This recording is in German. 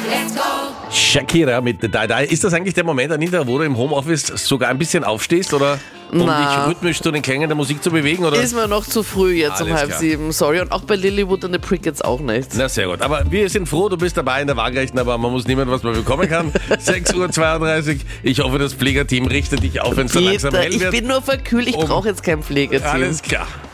Shakira mit Die Die. Ist das eigentlich der Moment, Anita, wo du im Homeoffice sogar ein bisschen aufstehst oder um dich rhythmisch zu den Klängen der Musik zu bewegen? Oder? Ist mir noch zu früh jetzt um Alles klar. 6:30, sorry. Und auch bei Lilywood and the Prickets auch nicht. Na, sehr gut. Aber wir sind froh, du bist dabei in der Waagrechten, aber man muss niemand, was man bekommen kann. 6:32 Uhr. Ich hoffe, das Pflegerteam richtet dich auf, wenn es so langsam hell Ich wird. bin nur verkühlt, ich brauche jetzt kein Pflegeteam. Alles klar.